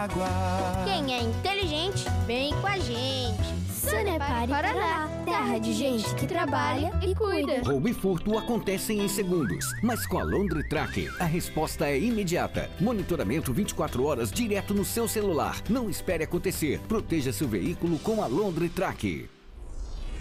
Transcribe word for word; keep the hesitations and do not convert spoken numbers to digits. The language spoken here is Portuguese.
água. Quem é inteligente, vem com a gente. Sanepar Paraná, terra de gente que trabalha e cuida. Roubo e furto acontecem em segundos, mas com a Londritrack a resposta é imediata. Monitoramento vinte e quatro horas direto no seu celular. Não espere acontecer. Proteja seu veículo com a Londritrack.